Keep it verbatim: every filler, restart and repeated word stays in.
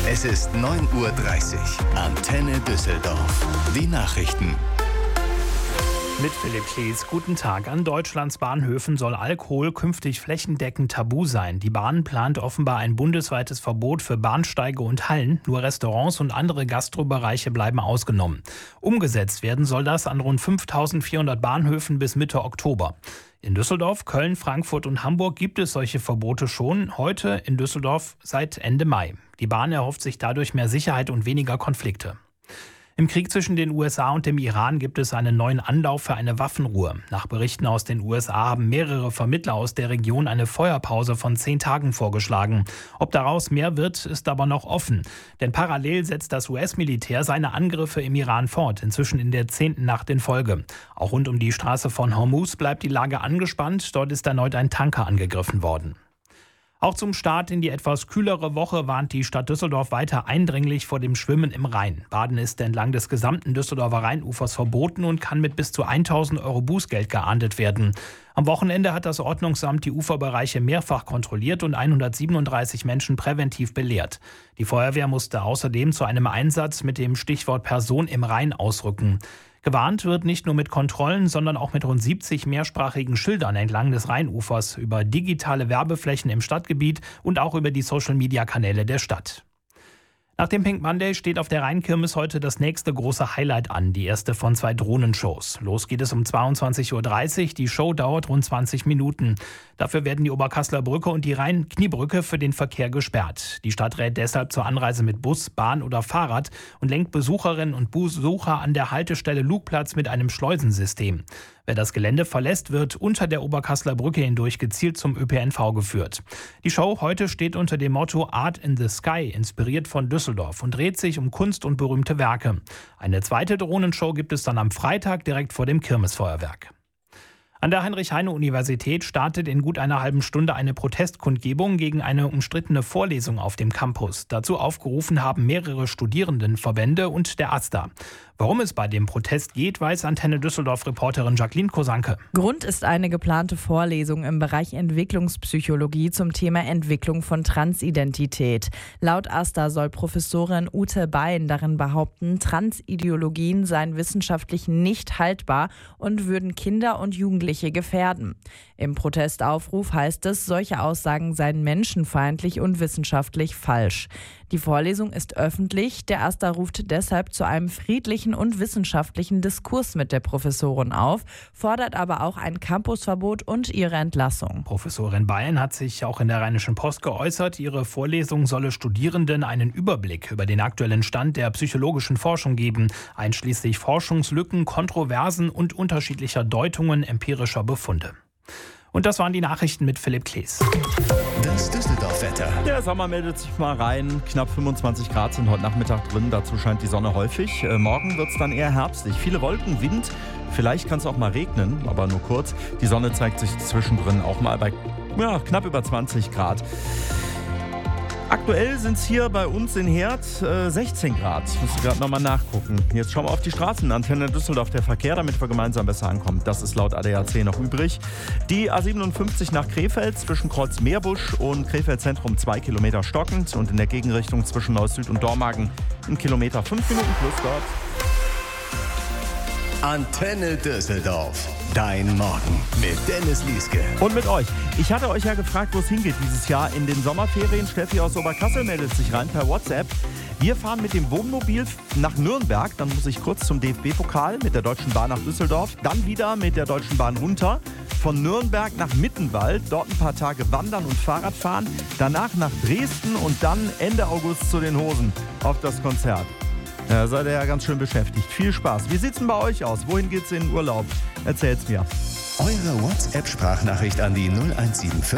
Es ist neun Uhr dreißig. Antenne Düsseldorf. Die Nachrichten. Mit Philipp Klees. Guten Tag. An Deutschlands Bahnhöfen soll Alkohol künftig flächendeckend tabu sein. Die Bahn plant offenbar ein bundesweites Verbot für Bahnsteige und Hallen. Nur Restaurants und andere Gastrobereiche bleiben ausgenommen. Umgesetzt werden soll das an rund fünftausendvierhundert Bahnhöfen bis Mitte Oktober. In Düsseldorf, Köln, Frankfurt und Hamburg gibt es solche Verbote schon. Heute in Düsseldorf seit Ende Mai. Die Bahn erhofft sich dadurch mehr Sicherheit und weniger Konflikte. Im Krieg zwischen den U S A und dem Iran gibt es einen neuen Anlauf für eine Waffenruhe. Nach Berichten aus den U S A haben mehrere Vermittler aus der Region eine Feuerpause von zehn Tagen vorgeschlagen. Ob daraus mehr wird, ist aber noch offen. Denn parallel setzt das U S-Militär seine Angriffe im Iran fort, inzwischen in der zehnten Nacht in Folge. Auch rund um die Straße von Hormuz bleibt die Lage angespannt. Dort ist erneut ein Tanker angegriffen worden. Auch zum Start in die etwas kühlere Woche warnt die Stadt Düsseldorf weiter eindringlich vor dem Schwimmen im Rhein. Baden ist entlang des gesamten Düsseldorfer Rheinufers verboten und kann mit bis zu tausend Euro Bußgeld geahndet werden. Am Wochenende hat das Ordnungsamt die Uferbereiche mehrfach kontrolliert und hundertsiebenunddreißig Menschen präventiv belehrt. Die Feuerwehr musste außerdem zu einem Einsatz mit dem Stichwort Person im Rhein ausrücken. Gewarnt wird nicht nur mit Kontrollen, sondern auch mit rund siebzig mehrsprachigen Schildern entlang des Rheinufers über digitale Werbeflächen im Stadtgebiet und auch über die Social-Media-Kanäle der Stadt. Nach dem Pink Monday steht auf der Rheinkirmes heute das nächste große Highlight an, die erste von zwei Drohnenshows. Los geht es um zweiundzwanzig Uhr dreißig. Die Show dauert rund zwanzig Minuten. Dafür werden die Oberkasseler Brücke und die Rhein-Kniebrücke für den Verkehr gesperrt. Die Stadt rät deshalb zur Anreise mit Bus, Bahn oder Fahrrad und lenkt Besucherinnen und Besucher an der Haltestelle Lugplatz mit einem Schleusensystem. Wer das Gelände verlässt, wird unter der Oberkasseler Brücke hindurch gezielt zum Ö P N V geführt. Die Show heute steht unter dem Motto Art in the Sky, inspiriert von Düsseldorf, und dreht sich um Kunst und berühmte Werke. Eine zweite Drohnenshow gibt es dann am Freitag direkt vor dem Kirmesfeuerwerk. An der Heinrich-Heine-Universität startet in gut einer halben Stunde eine Protestkundgebung gegen eine umstrittene Vorlesung auf dem Campus. Dazu aufgerufen haben mehrere Studierendenverbände und der AStA. Warum es bei dem Protest geht, weiß Antenne Düsseldorf-Reporterin Jacqueline Kosanke. Grund ist eine geplante Vorlesung im Bereich Entwicklungspsychologie zum Thema Entwicklung von Transidentität. Laut AStA soll Professorin Ute Bein darin behaupten, Transideologien seien wissenschaftlich nicht haltbar und würden Kinder und Jugendliche gefährden. Im Protestaufruf heißt es, solche Aussagen seien menschenfeindlich und wissenschaftlich falsch. Die Vorlesung ist öffentlich. Der AStA ruft deshalb zu einem friedlichen und wissenschaftlichen Diskurs mit der Professorin auf, fordert aber auch ein Campusverbot und ihre Entlassung. Professorin Bein hat sich auch in der Rheinischen Post geäußert. Ihre Vorlesung solle Studierenden einen Überblick über den aktuellen Stand der psychologischen Forschung geben, einschließlich Forschungslücken, Kontroversen und unterschiedlicher Deutungen empirischer Befunde. Und das waren die Nachrichten mit Philipp Klees. Das Düsseldorf-Wetter. Der Sommer meldet sich mal rein. Knapp fünfundzwanzig Grad sind heute Nachmittag drin. Dazu scheint die Sonne häufig. Äh, morgen wird es dann eher herbstlich. Viele Wolken, Wind. Vielleicht kann es auch mal regnen, aber nur kurz. Die Sonne zeigt sich zwischendrin auch mal bei ja, knapp über zwanzig Grad. Aktuell sind es hier bei uns in Herd äh, sechzehn Grad. Ich muss gerade nochmal nachgucken. Jetzt schauen wir auf die Straßen. Antenne Düsseldorf, der Verkehr, damit wir gemeinsam besser ankommen. Das ist laut A D A C noch übrig. Die A siebenundfünfzig nach Krefeld zwischen Kreuz Meerbusch und Krefeld Zentrum zwei Kilometer stockend. Und in der Gegenrichtung zwischen Neuss Süd und Dormagen ein Kilometer fünf Minuten plus dort. Antenne Düsseldorf. Dein Morgen mit Dennis Lieske. Und mit euch. Ich hatte euch ja gefragt, wo es hingeht dieses Jahr in den Sommerferien. Steffi aus Oberkassel meldet sich rein per WhatsApp. Wir fahren mit dem Wohnmobil nach Nürnberg. Dann muss ich kurz zum D F B-Pokal mit der Deutschen Bahn nach Düsseldorf. Dann wieder mit der Deutschen Bahn runter. Von Nürnberg nach Mittenwald. Dort ein paar Tage wandern und Fahrrad fahren. Danach nach Dresden und dann Ende August zu den Hosen auf das Konzert. Ja, seid ihr ja ganz schön beschäftigt. Viel Spaß. Wie sieht's denn bei euch aus? Wohin geht's in den Urlaub? Erzählt's mir. Eure WhatsApp-Sprachnachricht an die null eins sieben fünf